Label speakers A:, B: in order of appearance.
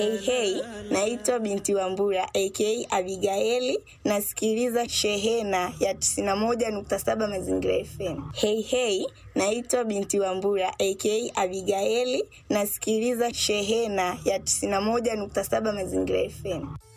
A: Hey hey, naitwa binti Wambura aka Abigaili, nasikiliza Shehena ya 91.7 Mazingira FM. Hey hey, naitwa binti Wambura aka Abigaili, nasikiliza Shehena ya 91.7 Mazingira FM.